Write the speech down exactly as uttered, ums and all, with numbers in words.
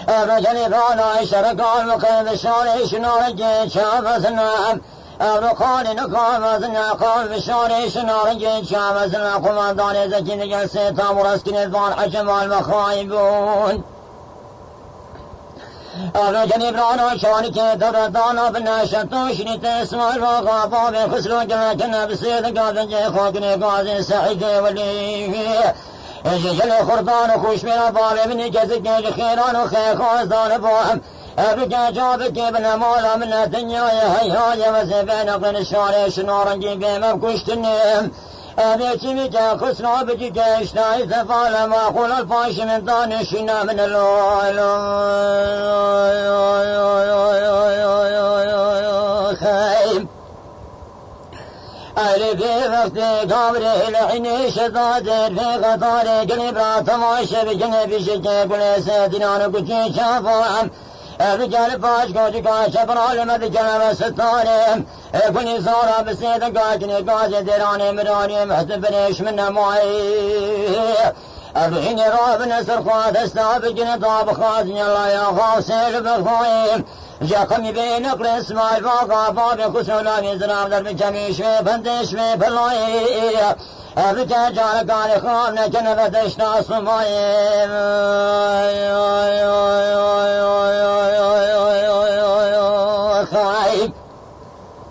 رجل رانا شرقان وقيد الشارع شنارج شامزنا رقان نقام وزنا قام بشارع شنارج شامزنا قماندان زكين جلسة تامرسكن الضان حجم المخايبون رجل رانا شارك دردانا بناشتو شريت اسماء الوغابا بخسرو جلكنا بسيد قادن جي خوكني قادن سعيد وليه جل خردان خوش میرا باب ابن جزک خیران و خیر خوزدان بام ابرک جابک ابن مولا من الدنيا هيا وزبين اقلن الشارع شنارنجي بهم كشتنهم ابيتي بك خسنا بك اشتاي زفال ما قول الفاش من دانشنا من الليل خيم أهل في وقت قبره لحين شدادر في غطار قلب راتماش بجنب شكي كل سيدنا نقجي شافوهم رجال باش قوجي شبرا لمذجنا وستارهم كل صورة بسيد قاجني قاج ديراني مراني محتبنيش من معي الحين راب نسر خواد استابقني طاب خازني الله يا خاصير بخويم جاكم بين قرس ما يفاقا باب خسولا مزرام در بجميش بندش بلاي الرجال جال قال خام نجن بدشنا صمايم